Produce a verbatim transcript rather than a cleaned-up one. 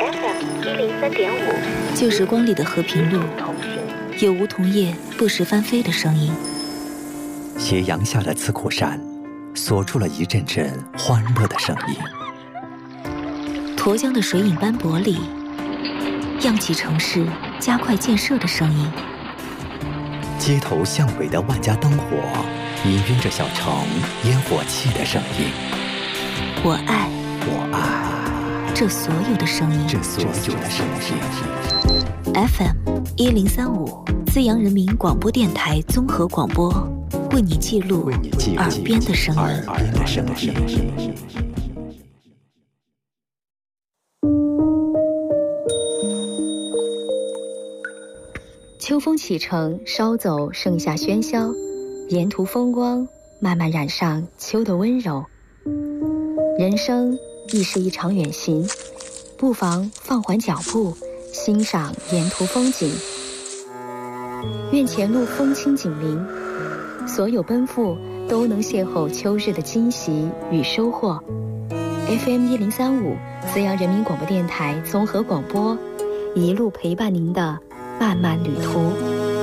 F M 一零三点五， 旧时光里的和平路，有梧桐叶不时翻飞的声音。 斜阳下的刺口山，锁住了一阵阵欢乐的声音。 沱江的水影斑驳里，漾起城市加快建设的声音。 街头巷尾的万家灯火，氤氲着小城烟火气的声音。 我爱， 我爱这所有的声音， 这所有的声音。 F M 一零三五，资阳人民广播电台综合广播，为你记录耳边的声音。 耳边的声音。 秋风启程，稍走盛夏喧嚣，沿途风光慢慢染上秋的温柔。人生亦是一场远行，不妨放缓脚步，欣赏沿途风景。愿前路风轻锦鳞，所有奔赴都能邂逅秋日的惊喜与收获。F M 一零三五，资阳人民广播电台综合广播，一路陪伴您的漫漫旅途。